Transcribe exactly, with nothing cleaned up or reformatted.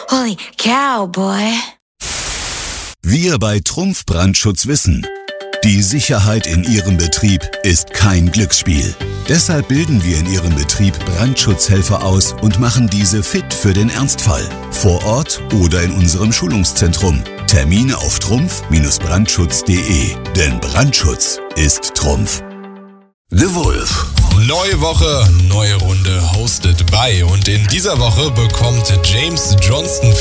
Holy cow, boy. Wir bei Trumpf Brandschutz wissen, die Sicherheit in Ihrem Betrieb ist kein Glücksspiel. Deshalb bilden wir in Ihrem Betrieb Brandschutzhelfer aus und machen diese fit für den Ernstfall. Vor Ort oder in unserem Schulungszentrum. Termine auf trumpf Brandschutz punkt de. Denn Brandschutz ist Trumpf. The Wolf. Neue Woche, neue Runde hosted by. Und in dieser Woche bekommt James Johnston